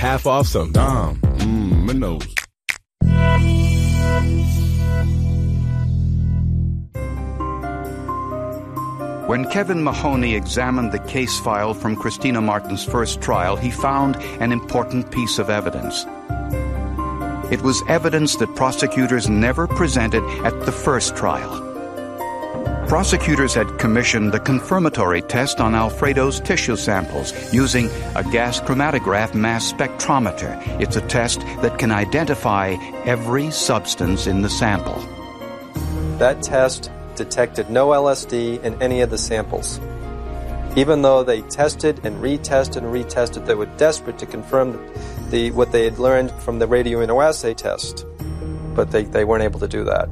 half off some Dom. Minnows. When Kevin Mahoney examined the case file from Christina Martin's first trial, he found an important piece of evidence. It was evidence that prosecutors never presented at the first trial. Prosecutors had commissioned a confirmatory test on Alfredo's tissue samples using a gas chromatograph mass spectrometer. It's a test that can identify every substance in the sample. That test detected no LSD in any of the samples. Even though they tested and retested, they were desperate to confirm what they had learned from the radioimmunoassay test. But they weren't able to do that.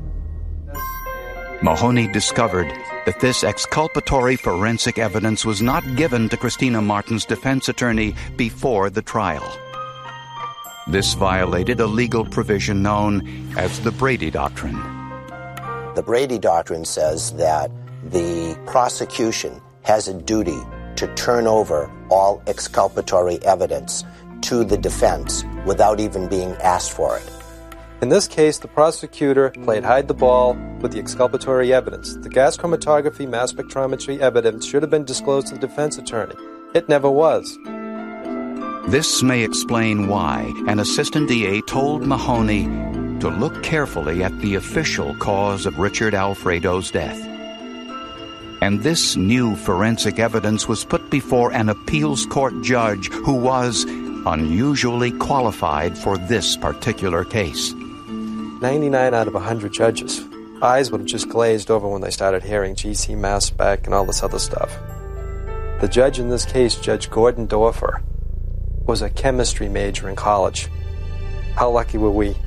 Mahoney discovered that this exculpatory forensic evidence was not given to Christina Martin's defense attorney before the trial. This violated a legal provision known as the Brady Doctrine. The Brady Doctrine says that the prosecution has a duty to turn over all exculpatory evidence to the defense without even being asked for it. In this case, the prosecutor played hide the ball with the exculpatory evidence. The gas chromatography mass spectrometry evidence should have been disclosed to the defense attorney. It never was. This may explain why an assistant DA told Mahoney to look carefully at the official cause of Richard Alfredo's death. And this new forensic evidence was put before an appeals court judge who was unusually qualified for this particular case. 99 out of 100 judges. Eyes would have just glazed over when they started hearing GC mass spec and all this other stuff. The judge in this case, Judge Gordon Dorfer, was a chemistry major in college. How lucky were we?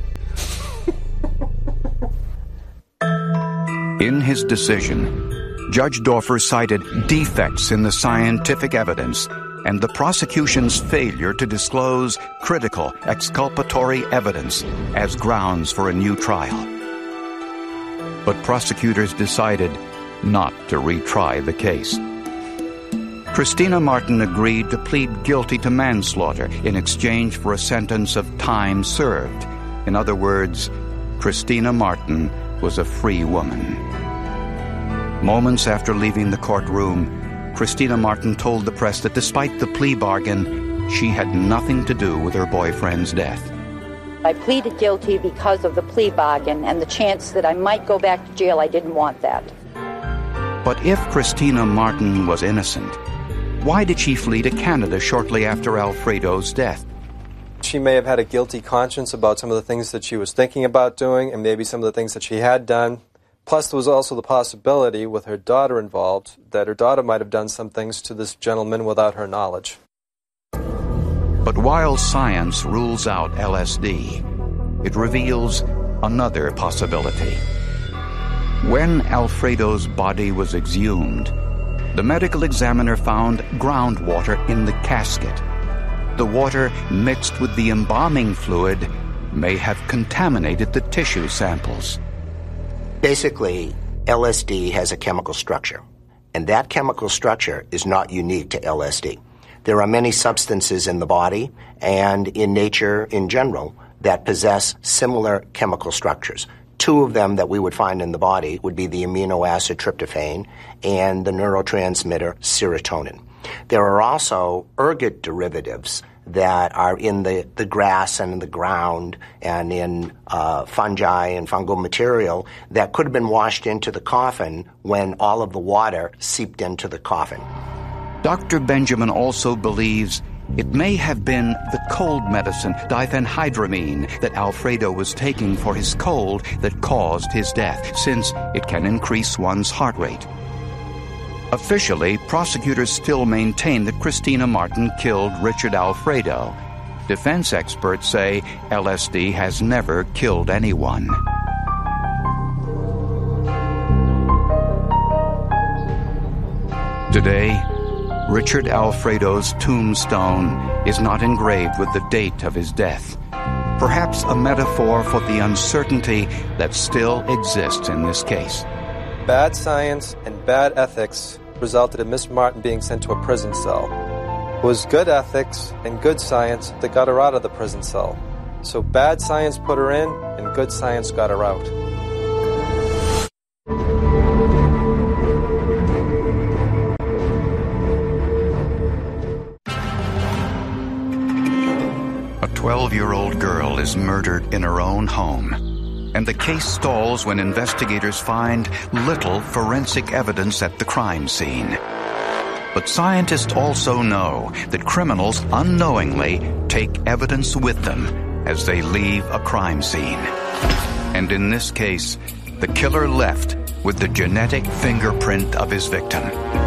In his decision, Judge Dorfer cited defects in the scientific evidence and the prosecution's failure to disclose critical exculpatory evidence as grounds for a new trial. But prosecutors decided not to retry the case. Christina Martin agreed to plead guilty to manslaughter in exchange for a sentence of time served. In other words, Christina Martin was a free woman. Moments after leaving the courtroom, Christina Martin told the press that despite the plea bargain, she had nothing to do with her boyfriend's death. I pleaded guilty because of the plea bargain and the chance that I might go back to jail. I didn't want that. But if Christina Martin was innocent, why did she flee to Canada shortly after Alfredo's death? She may have had a guilty conscience about some of the things that she was thinking about doing and maybe some of the things that she had done. Plus, there was also the possibility, with her daughter involved, that her daughter might have done some things to this gentleman without her knowledge. But while science rules out LSD, it reveals another possibility. When Alfredo's body was exhumed, the medical examiner found groundwater in the casket. The water mixed with the embalming fluid may have contaminated the tissue samples. Basically, LSD has a chemical structure, and that chemical structure is not unique to LSD. There are many substances in the body and in nature in general that possess similar chemical structures. Two of them that we would find in the body would be the amino acid tryptophan and the neurotransmitter serotonin. There are also ergot derivatives that are in the grass and in the ground and in fungi and fungal material that could have been washed into the coffin when all of the water seeped into the coffin. Dr. Benjamin also believes it may have been the cold medicine, diphenhydramine, that Alfredo was taking for his cold that caused his death, since it can increase one's heart rate. Officially, prosecutors still maintain that Christina Martin killed Richard Alfredo. Defense experts say LSD has never killed anyone. Today, Richard Alfredo's tombstone is not engraved with the date of his death. Perhaps a metaphor for the uncertainty that still exists in this case. Bad science and bad ethics resulted in Miss Martin being sent to a prison cell. It was good ethics and good science that got her out of the prison cell. So bad science put her in, and good science got her out. A 12-year-old girl is murdered in her own home, and the case stalls when investigators find little forensic evidence at the crime scene. But scientists also know that criminals unknowingly take evidence with them as they leave a crime scene. And in this case, the killer left with the genetic fingerprint of his victim.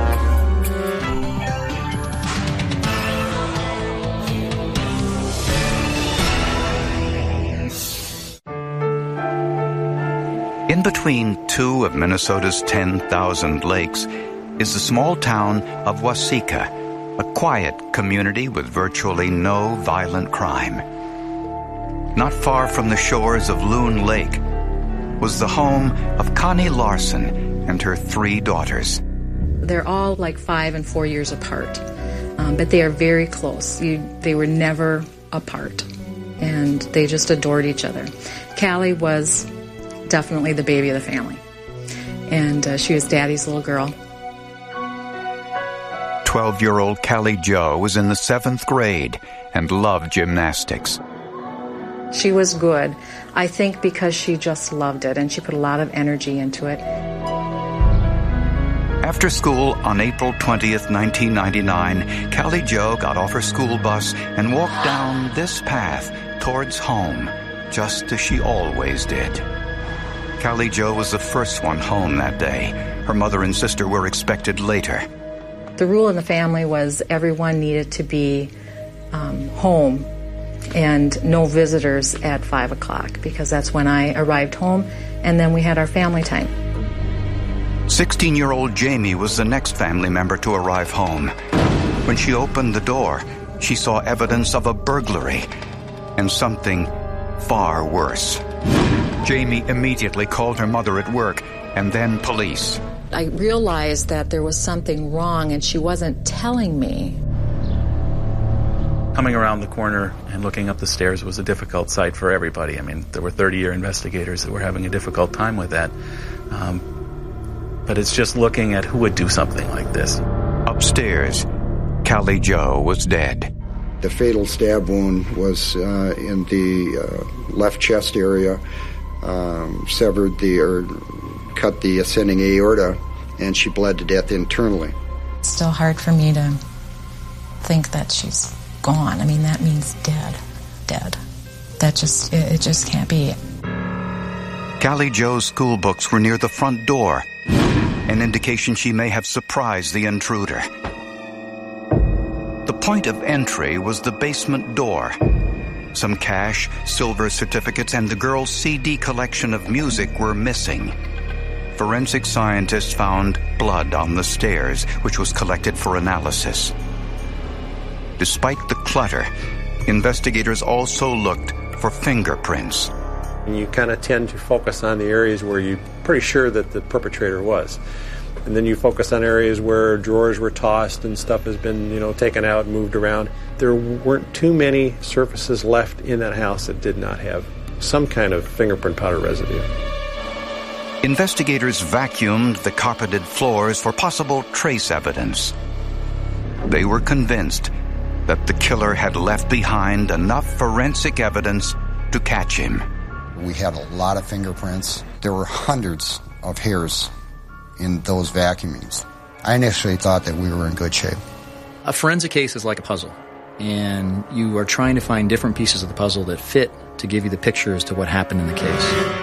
In between two of Minnesota's 10,000 lakes is the small town of Waseca, a quiet community with virtually no violent crime. Not far from the shores of Loon Lake was the home of Connie Larson and her 3 daughters. They're all like 5 and 4 years apart, but they are very close. They were never apart, and they just adored each other. Callie was definitely the baby of the family, and she was Daddy's little girl. 12-year-old Callie Jo was in the 7th grade and loved gymnastics. She was good, I think, because she just loved it, and she put a lot of energy into it. After school on April 20th, 1999, Callie Jo got off her school bus and walked down this path towards home, just as she always did. Callie Jo was the first one home that day. Her mother and sister were expected later. The rule in the family was everyone needed to be home and no visitors at 5 o'clock, because that's when I arrived home, and then we had our family time. 16-year-old Jamie was the next family member to arrive home. When she opened the door, she saw evidence of a burglary and something far worse. Jamie immediately called her mother at work and then police. I realized that there was something wrong and she wasn't telling me. Coming around the corner and looking up the stairs was a difficult sight for everybody. I mean, there were 30-year investigators that were having a difficult time with that. But it's just looking at who would do something like this. Upstairs, Callie Jo was dead. The fatal stab wound was in the left chest area, cut the ascending aorta, and she bled to death internally. It's still hard for me to think that she's gone. I mean, that means dead. It just can't be. Callie Jo's school books were near the front door, an indication she may have surprised the intruder. The point of entry was the basement door. Some cash, silver certificates, and the girl's CD collection of music were missing. Forensic scientists found blood on the stairs, which was collected for analysis. Despite the clutter, investigators also looked for fingerprints. You kind of tend to focus on the areas where you're pretty sure that the perpetrator was. And then you focus on areas where drawers were tossed and stuff has been, taken out and moved around. There weren't too many surfaces left in that house that did not have some kind of fingerprint powder residue. Investigators vacuumed the carpeted floors for possible trace evidence. They were convinced that the killer had left behind enough forensic evidence to catch him. We had a lot of fingerprints. There were hundreds of hairs in those vacuumings. I initially thought that we were in good shape. A forensic case is like a puzzle, and you are trying to find different pieces of the puzzle that fit to give you the picture as to what happened in the case.